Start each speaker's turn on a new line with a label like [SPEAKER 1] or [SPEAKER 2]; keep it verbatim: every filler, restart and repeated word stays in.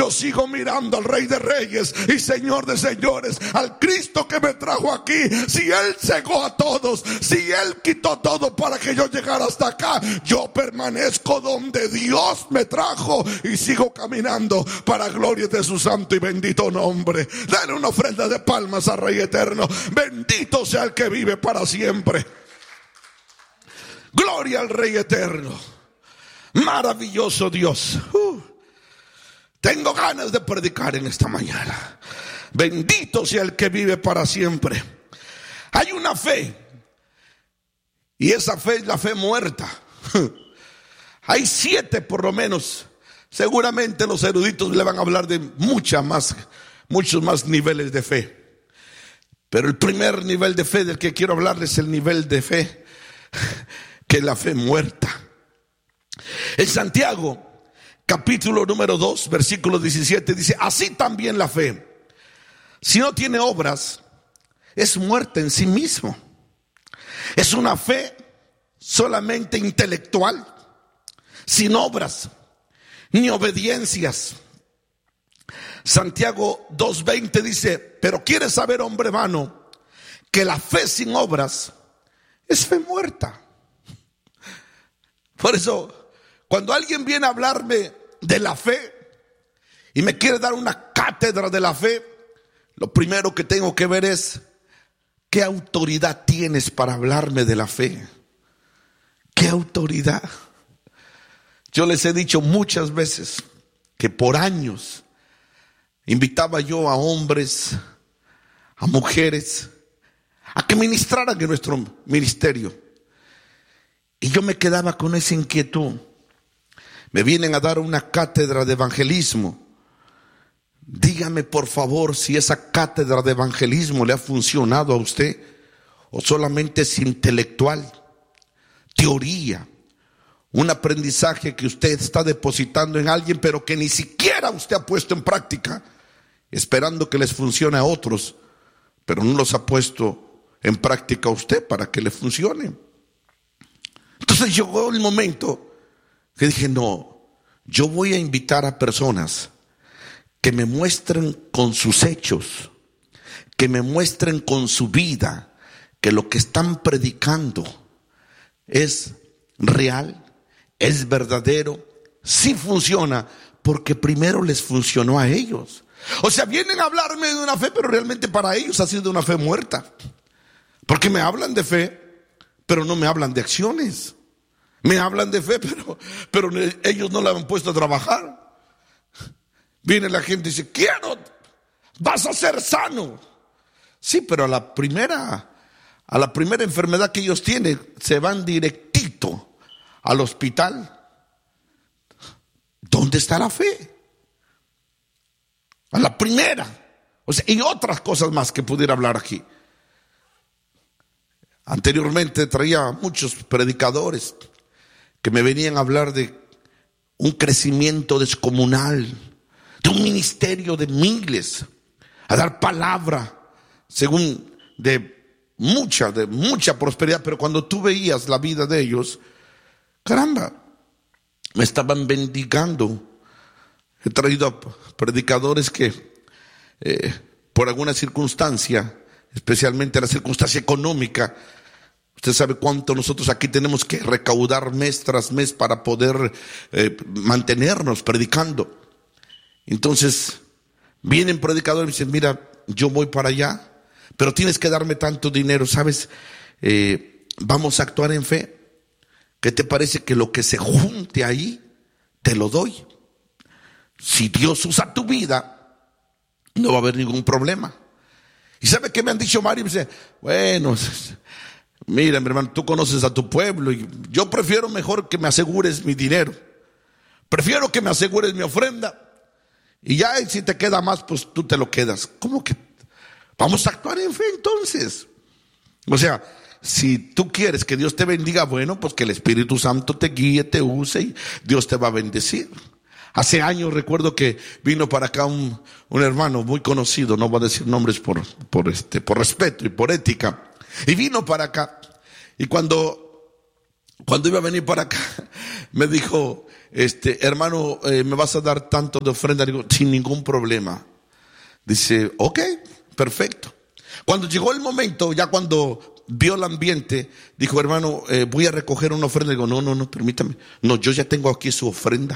[SPEAKER 1] yo sigo mirando al Rey de Reyes y Señor de Señores, al Cristo que me trajo aquí. Si Él cegó a todos, si Él quitó todo para que yo llegara hasta acá, yo permanezco donde Dios me trajo y sigo caminando para gloria de su santo y bendito nombre. Dale una ofrenda de palmas al Rey eterno. Bendito sea el que vive para siempre. Gloria al Rey eterno. Maravilloso Dios. Uh, tengo ganas de predicar en esta mañana. Bendito sea el que vive para siempre. Hay una fe, y esa fe es la fe muerta. Hay siete por lo menos. Seguramente los eruditos le van a hablar de muchas más, muchos más niveles de fe. Pero el primer nivel de fe del que quiero hablarles es el nivel de fe que es la fe muerta. En Santiago, capítulo número dos, versículo diecisiete, dice: así también la fe, si no tiene obras, es muerta en sí mismo. Es una fe solamente intelectual, sin obras ni obediencias. Santiago dos veinte dice: pero ¿quieres saber, hombre vano, que la fe sin obras es fe muerta? Por eso, cuando alguien viene a hablarme de la fe y me quiere dar una cátedra de la fe, lo primero que tengo que ver es: ¿qué autoridad tienes para hablarme de la fe? ¿Qué autoridad? Yo les he dicho muchas veces que por años invitaba yo a hombres, a mujeres, a que ministraran en nuestro ministerio. Y yo me quedaba con esa inquietud. Me vienen a dar una cátedra de evangelismo. Dígame por favor si esa cátedra de evangelismo le ha funcionado a usted, o solamente es intelectual, teoría, un aprendizaje que usted está depositando en alguien, pero que ni siquiera usted ha puesto en práctica, esperando que les funcione a otros, pero no los ha puesto en práctica a usted para que le funcione. Entonces llegó el momento que dije: no, yo voy a invitar a personas que me muestren con sus hechos, que me muestren con su vida, que lo que están predicando es real, es verdadero, sí funciona, porque primero les funcionó a ellos. O sea, vienen a hablarme de una fe, pero realmente para ellos ha sido una fe muerta. Porque me hablan de fe, pero no me hablan de acciones. Me hablan de fe, pero, pero ellos no la han puesto a trabajar. Viene la gente y dice: quiero, vas a ser sano. Sí, pero a la primera, a la primera enfermedad que ellos tienen, se van directito al hospital. ¿Dónde está la fe? A la primera. O sea, y otras cosas más que pudiera hablar aquí. Anteriormente traía muchos predicadores que me venían a hablar de un crecimiento descomunal, de un ministerio de miles, a dar palabra según de mucha, de mucha prosperidad. Pero cuando tú veías la vida de ellos, caramba, me estaban bendigando. He traído a predicadores que eh, por alguna circunstancia, especialmente la circunstancia económica, usted sabe cuánto nosotros aquí tenemos que recaudar mes tras mes para poder eh, mantenernos predicando. Entonces vienen predicadores y dicen: mira, yo voy para allá, pero tienes que darme tanto dinero, ¿sabes? Eh, vamos a actuar en fe. ¿Qué te parece que lo que se junte ahí, te lo doy? Si Dios usa tu vida, no va a haber ningún problema. ¿Y sabe qué me han dicho varios? Me dicen: bueno, mira, mi hermano, tú conoces a tu pueblo y yo prefiero mejor que me asegures mi dinero. Prefiero que me asegures mi ofrenda. Y ya si te queda más, pues tú te lo quedas. ¿Cómo que? Vamos a actuar en fe entonces. O sea, si tú quieres que Dios te bendiga, bueno, pues que el Espíritu Santo te guíe, te use y Dios te va a bendecir. Hace años recuerdo que vino para acá un, un hermano muy conocido, no voy a decir nombres por, por, este, por respeto y por ética, y vino para acá. Y cuando Cuando iba a venir para acá, me dijo, este, hermano, eh, ¿me vas a dar tanto de ofrenda? Le digo, sin ningún problema. Dice, ok, perfecto. Cuando llegó el momento, ya cuando vio el ambiente, dijo, hermano, eh, voy a recoger una ofrenda. Le digo, no, no, no, permítame. No, yo ya tengo aquí su ofrenda.